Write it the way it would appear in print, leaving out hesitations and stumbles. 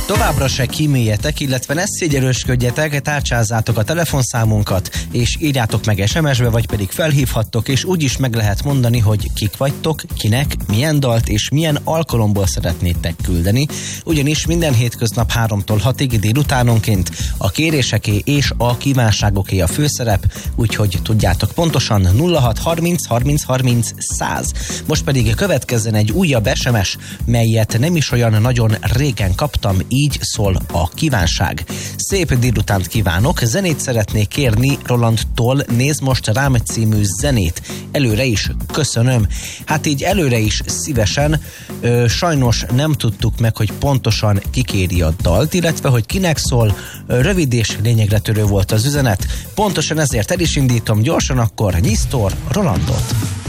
Továbbra se kíméljetek, illetve ne szégyelősködjetek, tárcsázzátok a telefonszámunkat, és írjátok meg SMS-be, vagy pedig felhívhattok, és úgyis meg lehet mondani, hogy kik vagytok, kinek, milyen dalt és milyen alkalomból szeretnétek küldeni, ugyanis minden hétköznap 3-tól 6-ig délutánonként a kéréseké és a kívánságoké a főszerep, úgyhogy tudjátok pontosan 06 30 30 30 100. Most pedig következzen egy újabb SMS, melyet nem is olyan nagyon régen kaptam, így szól a kívánság. Szép délutánt kívánok, zenét szeretnék kérni Rolandtól, nézd most rám című zenét. Előre is köszönöm. Hát így előre is szívesen, sajnos nem tudtuk meg, hogy pontosan kikéri a dalt, illetve hogy kinek szól, rövid és lényegre törő volt az üzenet. Pontosan ezért el is indítom gyorsan akkor Nyisztor Rolandot.